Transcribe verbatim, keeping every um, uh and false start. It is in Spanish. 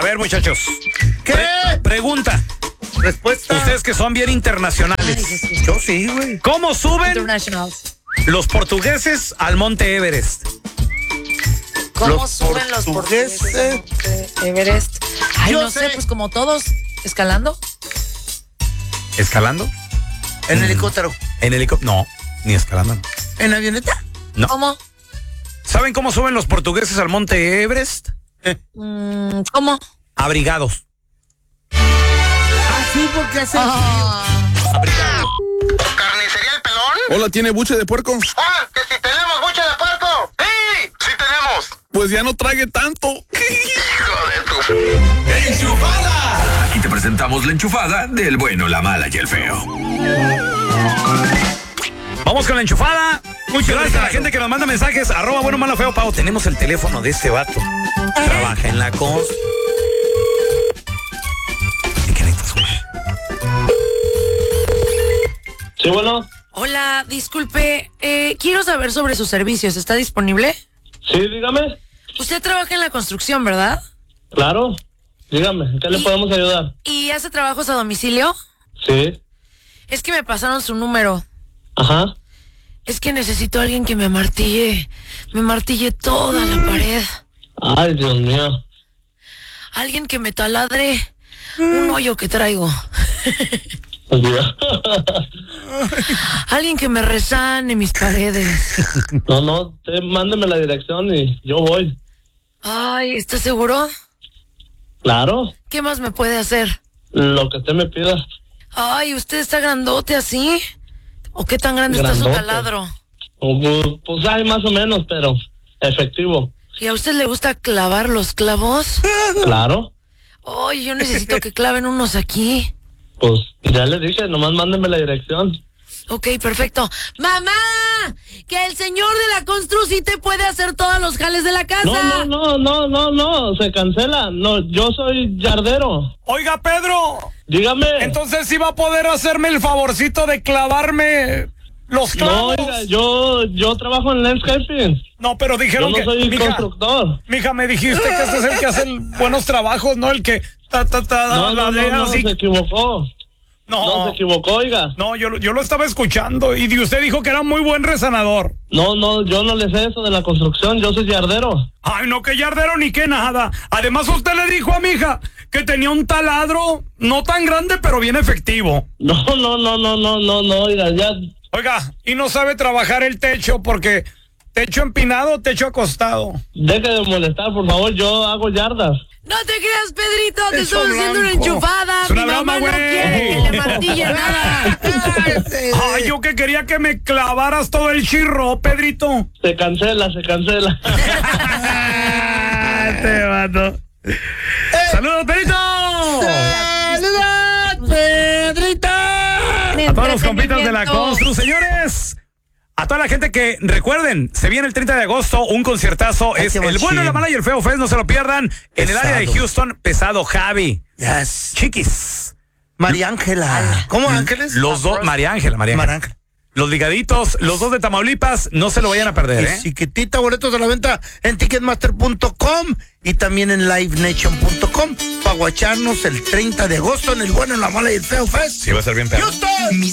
ver, muchachos. ¿Qué? Pre- pregunta. Respuesta. Ustedes que son bien internacionales. Ay, Yo sí, güey. ¿Cómo suben Internationals. los portugueses al monte Everest? ¿Cómo Los suben los portugueses. portugueses al Monte Everest? Ay, Yo no sé. sé. pues como todos, escalando. ¿Escalando? En helicóptero. ¿En helicóptero? No, ni escalando. ¿En avioneta? No. ¿Cómo? ¿Saben cómo suben los portugueses al monte Everest? Mm, ¿Cómo? Abrigados. Ah, sí, porque hace Ah, Abrigados. ¿Carnicería El Pelón? Hola, ¿tiene buche de puerco? ¡Ah, que si tenemos buche de puerco! ¡Sí! ¡Sí tenemos! Pues ya no trague tanto. ¡Hijo de tu... ¡Enchufada! Aquí te presentamos la enchufada del bueno, la mala y el feo. Vamos con la enchufada. Muchas gracias a la gente que nos manda mensajes. Arroba bueno, malo, feo, Pau. Tenemos el teléfono de este vato. Trabaja en la cos. ¿Y qué necesitas, güey? Sí, bueno. hola, disculpe, eh, quiero saber sobre sus servicios. ¿Está disponible? Sí, dígame. Usted trabaja en la construcción, ¿verdad? Claro. Dígame, ¿en qué le Y- podemos ayudar? ¿Y hace trabajos a domicilio? Sí. Es que me pasaron su número. Ajá. Es que necesito a alguien que me martille. Me martille toda la pared. Ay, Dios mío. Alguien que me taladre un hoyo que traigo. Ya. Alguien que me resane mis paredes. No, no, usted mándeme la dirección y yo voy. Ay, ¿está seguro? Claro, ¿Qué más me puede hacer? lo que usted me pida. Ay, ¿usted está grandote así? ¿O qué tan grande está su Grandote. taladro? Pues, pues hay más o menos, pero efectivo. ¿Y a usted le gusta clavar los clavos? Claro. Ay, yo necesito que claven unos aquí. Pues ya le dije, nomás mándeme la dirección. Ok, perfecto. ¡Mamá! Que el señor de la constru sí te puede hacer todos los jales de la casa. No, no, no, no, no, no, se cancela. No, yo soy yardero. Oiga, Pedro. Dígame. Entonces sí va a poder hacerme el favorcito de clavarme los No, clavos. oiga, yo, yo trabajo en landscaping. No, pero Yo dijeron no que... soy mija, constructor. mija, me dijiste que este es el que hace el- buenos trabajos, ¿no? El que... Ta, ta, ta, No, la no, de no, no, así. se equivocó. No, No, se equivocó, oiga. no, yo, lo- yo lo estaba escuchando y usted dijo que era muy buen rezanador. No, no, yo no le sé eso de la construcción, yo soy yardero. Ay, no, que yardero ni que nada. Además, usted le dijo a mi hija que tenía un taladro no tan grande, pero bien efectivo. No, no, no, no, no, no, no, oiga, ya. Oiga, y no sabe trabajar el techo porque techo empinado, techo acostado. Deje de molestar, por favor, yo hago yardas. No te creas, Pedrito, te Eso estoy haciendo una blanco. enchufada. Es una Mi mamá broma, no güey. quiere que le martille nada. Ay, yo que quería que me clavaras todo el chirro, Pedrito. Se cancela, se cancela. Te mato. ¡Saludos, Pedrito! ¡Saludos, Pedrito! A todos los compitas de la Constru, señores. A toda la gente que, recuerden, se viene el treinta de agosto, un conciertazo. Ay, Es qué el bueno, machín. la mala y el feo fest, no se lo pierdan. En el área de Pesado. Houston, pesado, Javi. Yes. Chiquis. María Ángela. ¿Cómo, Ángeles? Los dos, María Ángela, María María Ángela. Ángela. Los ligaditos, los dos de Tamaulipas, no se lo vayan a perder, Y ¿eh? chiquitita, boletos a la venta en ticketmaster punto com y también en live nation punto com para guacharnos el treinta de agosto en el bueno, la mala y el feo fest. Sí, va a ser bien perro. ¡Houston!